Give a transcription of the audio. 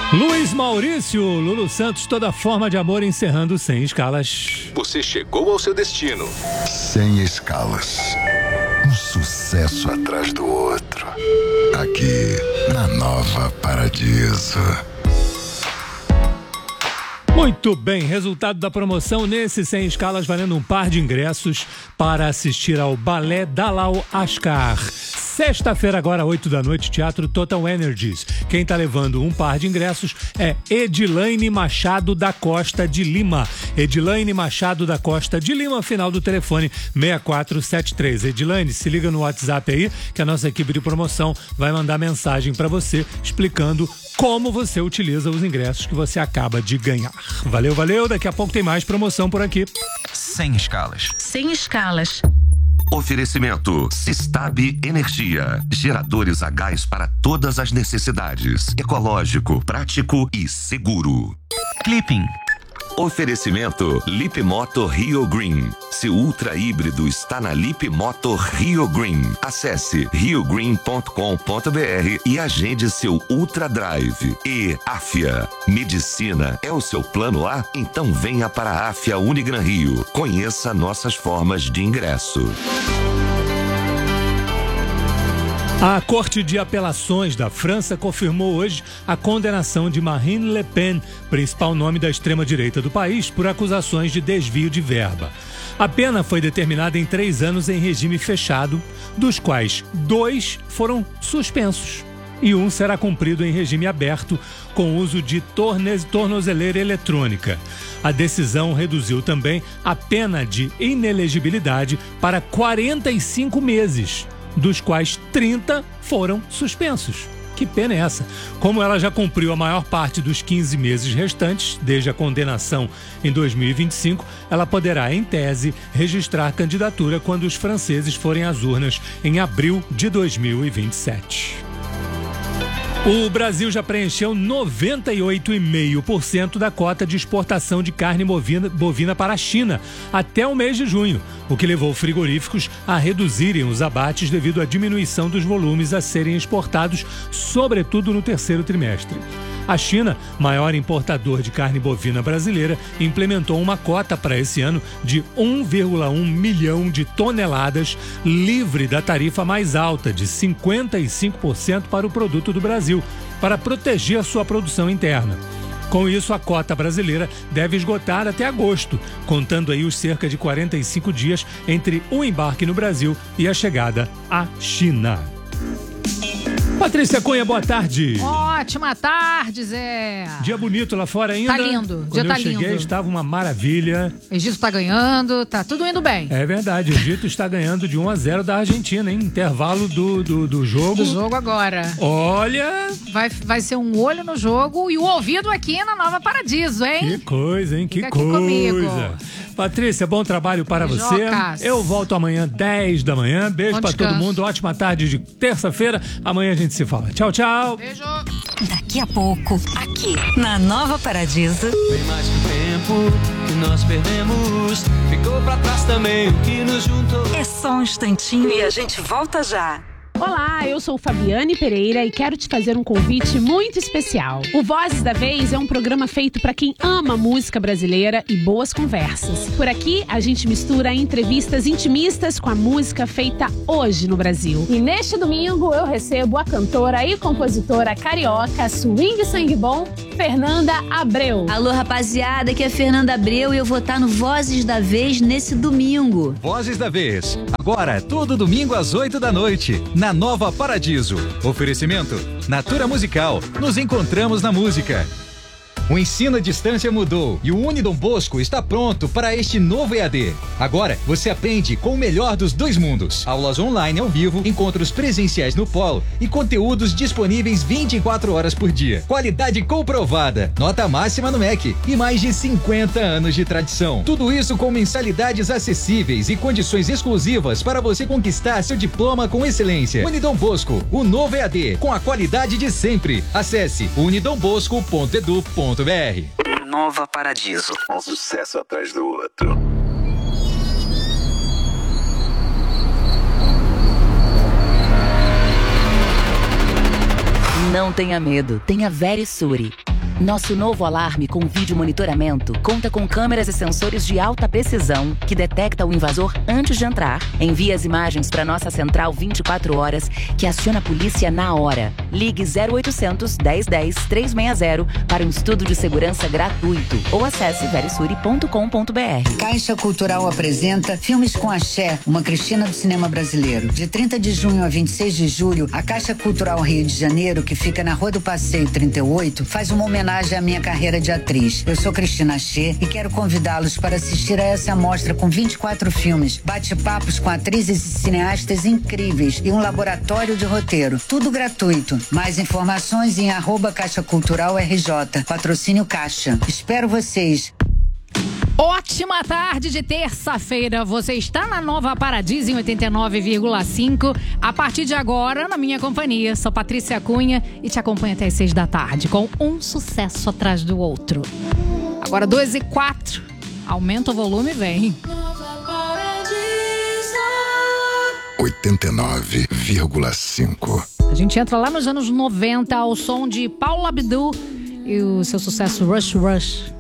Luiz Maurício, Lulu Santos, Toda Forma de Amor, encerrando Sem Escalas. Você chegou ao seu destino. Sem escalas. Um sucesso atrás do outro. Aqui, na Nova Paradiso. Muito bem, resultado da promoção nesse Sem Escalas, valendo um par de ingressos para assistir ao Balé Dalal Ascar. Sexta-feira, agora, 8 da noite, Teatro Total Energies. Quem está levando um par de ingressos é Edilaine Machado da Costa de Lima. Edilaine Machado da Costa de Lima, final do telefone 6473. Edilaine, se liga no WhatsApp aí, que a nossa equipe de promoção vai mandar mensagem para você explicando como você utiliza os ingressos que você acaba de ganhar. Valeu, valeu. Daqui a pouco tem mais promoção por aqui. Sem escalas. Sem escalas. Oferecimento Sistab Energia. Geradores a gás para todas as necessidades. Ecológico, prático e seguro. Clipping. Oferecimento Lip Moto Rio Green. Seu ultra híbrido está na Lip Moto Rio Green. Acesse riogreen.com.br e agende seu Ultra Drive. E Afia. Medicina é o seu plano A? Então venha para a Afia Unigran Rio. Conheça nossas formas de ingresso. A Corte de Apelações da França confirmou hoje a condenação de Marine Le Pen, principal nome da extrema-direita do país, por acusações de desvio de verba. A pena foi determinada em 3 anos em regime fechado, dos quais 2 foram suspensos e 1 será cumprido em regime aberto com uso de tornozeleira eletrônica. A decisão reduziu também a pena de inelegibilidade para 45 meses, dos quais 30 foram suspensos. Que pena é essa? Como ela já cumpriu a maior parte dos 15 meses restantes, desde a condenação em 2025, ela poderá, em tese, registrar candidatura quando os franceses forem às urnas em abril de 2027. O Brasil já preencheu 98,5% da cota de exportação de carne bovina para a China até o mês de junho, o que levou frigoríficos a reduzirem os abates devido à diminuição dos volumes a serem exportados, sobretudo no terceiro trimestre. A China, maior importador de carne bovina brasileira, implementou uma cota para esse ano de 1,1 milhão de toneladas, livre da tarifa mais alta de 55% para o produto do Brasil, para proteger a sua produção interna. Com isso, a cota brasileira deve esgotar até agosto, contando aí os cerca de 45 dias entre o embarque no Brasil e a chegada à China. Patrícia Cunha, boa tarde. Ótima tarde, Zé. Dia bonito lá fora ainda. Tá lindo. Quando Dia tá eu cheguei, lindo. estava uma maravilha. Egito tá ganhando, tá tudo indo bem. É verdade, o Egito está ganhando de 1-0 da Argentina, hein? Intervalo do jogo. Do jogo agora. Olha... Vai ser um olho no jogo e o ouvido aqui na Nova Paradiso, hein? Que coisa, hein? Fica Que aqui coisa. comigo. Patrícia, bom trabalho para Beijocas. você. Eu volto amanhã, 10 da manhã. Beijo Bom para todo descanso. mundo. Ótima tarde de terça-feira. Amanhã a gente se fala. Tchau, tchau. Beijo. Daqui a pouco, aqui na Nova Paradiso. Bem mais que o tempo que nós perdemos, ficou pra trás também o que nos juntou. É só um instantinho e a gente volta já. Olá, eu sou Fabiane Pereira e quero te fazer um convite muito especial. O Vozes da Vez é um programa feito para quem ama música brasileira e boas conversas. Por aqui, a gente mistura entrevistas intimistas com a música feita hoje no Brasil. E neste domingo, eu recebo a cantora e compositora carioca swing sangue bom, Fernanda Abreu. Alô, rapaziada, aqui é Fernanda Abreu e eu vou estar no Vozes da Vez nesse domingo. Vozes da Vez. Agora, todo domingo às 8 da noite, na Nova Paradiso. Oferecimento Natura Musical. Nos encontramos na música. O ensino à distância mudou e o Unidom Bosco está pronto para este novo EAD. Agora, você aprende com o melhor dos dois mundos. Aulas online ao vivo, encontros presenciais no polo e conteúdos disponíveis 24 horas por dia. Qualidade comprovada, nota máxima no MEC e mais de 50 anos de tradição. Tudo isso com mensalidades acessíveis e condições exclusivas para você conquistar seu diploma com excelência. Unidom Bosco, o novo EAD, com a qualidade de sempre. Acesse unidombosco.edu.br. Nova Paradiso. Um sucesso atrás do outro. Não tenha medo, tenha Verisuri. Nosso novo alarme com vídeo monitoramento conta com câmeras e sensores de alta precisão que detecta o invasor antes de entrar, envia as imagens para nossa central 24 horas que aciona a polícia na hora. Ligue 0800 1010 360 para um estudo de segurança gratuito ou acesse verisuri.com.br. Caixa Cultural apresenta Filmes com Axé, uma Cristina do cinema brasileiro. De 30 de junho a 26 de julho, a Caixa Cultural Rio de Janeiro, que fica na Rua do Passeio 38, faz uma homenagem à minha carreira de atriz. Eu sou Cristina Axé e quero convidá-los para assistir a essa amostra com 24 filmes, bate-papos com atrizes e cineastas incríveis e um laboratório de roteiro. Tudo gratuito. Mais informações em @Caixa Cultural RJ. Patrocínio Caixa. Espero vocês. Ótima tarde de terça-feira. Você está na Nova Paradiso em 89,5. A partir de agora, na minha companhia, sou Patrícia Cunha e te acompanho até as 6 da tarde com um sucesso atrás do outro. Agora 2h04. Aumenta o volume e vem. 89,5. A gente entra lá nos anos 90 ao som de Paula Abdul e o seu sucesso Rush Rush.